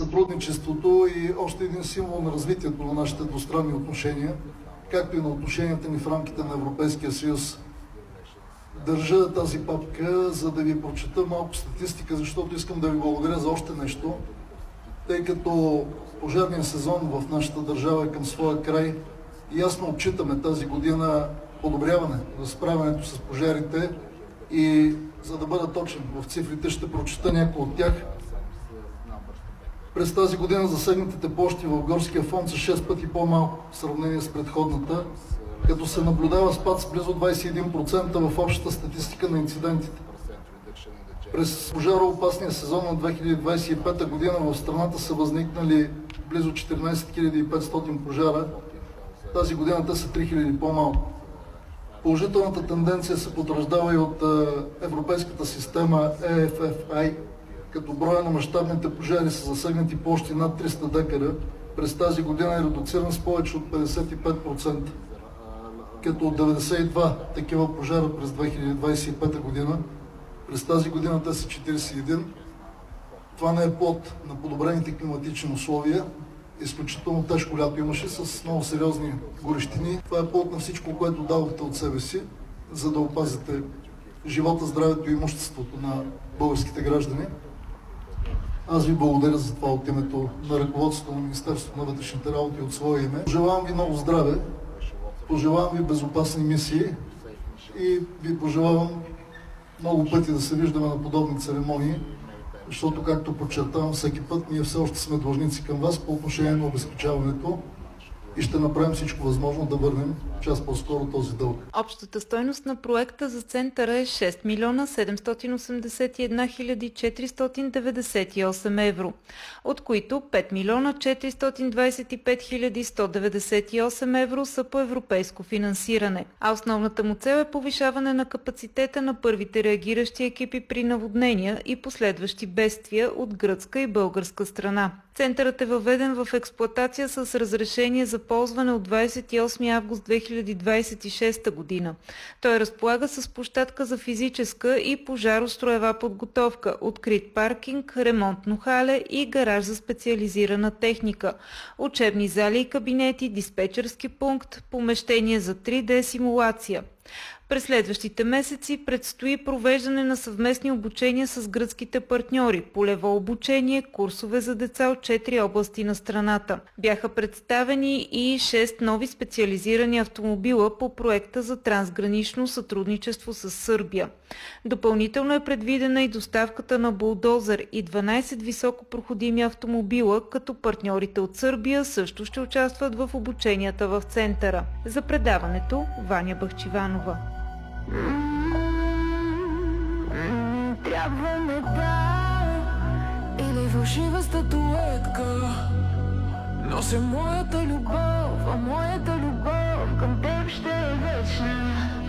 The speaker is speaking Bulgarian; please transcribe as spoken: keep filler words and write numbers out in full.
сътрудничеството и още един символ на развитието на нашите двустранни отношения, както и на отношенията ни в рамките на Европейския съюз. Държа тази папка, за да ви прочета малко статистика, защото искам да ви благодаря за още нещо, тъй като пожарният сезон в нашата държава е към своя край и ясно отчитаме тази година подобряване за справянето с пожарите и за да бъда точен в цифрите ще прочета някои от тях. През тази година засегнатите площи в горския фонд са шест пъти по-малко в сравнение с предходната, като се наблюдава спад с близо двадесет и един процента в общата статистика на инцидентите. През пожароопасния сезон на две хиляди двадесет и пета година в страната са възникнали близо четиринадесет хиляди и петстотин пожара. Тази година те са три хиляди по-малко. Положителната тенденция се потвърждава и от европейската система Е Еф Еф Ай, като броя на мащабните пожари са засегнати площи над триста декара. През тази година е редуциран с повече от петдесет и пет процента, като от деветдесет и два такива пожара през две хиляди двадесет и пета година. През тази година те са четиридесет и един. Това не е плод на подобрените климатични условия. Изключително тежко лято имаше с много сериозни горещини. Това е плод на всичко, което дадохте от себе си, за да опазите живота, здравето и имуществото на българските граждани. Аз ви благодаря за това от името на ръководството на Министерството на вътрешните работи от свое име. Пожелавам ви много здраве, пожелавам ви безопасни мисии и ви пожелавам много пъти да се виждаме на подобни церемонии, защото, както подчертавам всеки път, ние все още сме длъжници към вас по отношение на обезпечаването и ще направим всичко възможно да върнем час по-скоро този дълг. Общата стойност на проекта за центъра е шест милиона седемстотин осемдесет и една хиляди четиристотин деветдесет и осем евро, от които пет милиона четиристотин двадесет и пет хиляди сто деветдесет и осем евро са по европейско финансиране, а основната му цел е повишаване на капацитета на първите реагиращи екипи при наводнения и последващи бедствия от гръцка и българска страна. Центърът е въведен в експлоатация с разрешение за ползване от двадесет и осми август две хиляди двадесет и шеста година. Той разполага с площадка за физическа и пожаростроева подготовка, открит паркинг, ремонтно хале и гараж за специализирана техника, учебни зали и кабинети, диспетчерски пункт, помещение за три Д симулация. През следващите месеци предстои провеждане на съвместни обучения с гръцките партньори, полево обучение, курсове за деца от четири области на страната. Бяха представени и шест нови специализирани автомобила по проекта за трансгранично сътрудничество с Сърбия. Допълнително е предвидена и доставката на булдозер и дванадесет високопроходими автомобила, като партньорите от Сърбия също ще участват в обученията в центъра. За предаването Ваня Бахчиванова. Трябва медал или фалшива статуетка. Нося моята любов, а моята любов към теб ще е вечна.